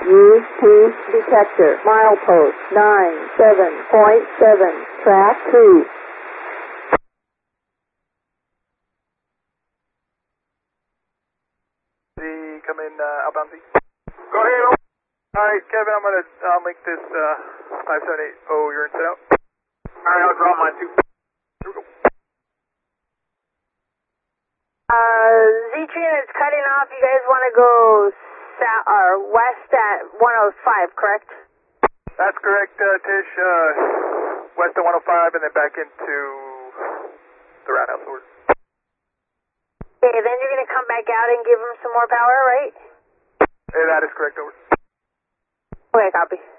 Use P detector. Milepost 97.7. Track 2. Come in, outbound Z. Go ahead. Alright, Kevin, I'm going to link this 5780. You're in set out. Alright, I'll draw mine too. Here we go. Z-Train is cutting off. You guys want to go south or west at 105, correct? That's correct, Tish. West of 105 and then back into the roundhouse order. Okay, then you're going to come back out and give them some more power, right? That is correct, over. Okay, copy.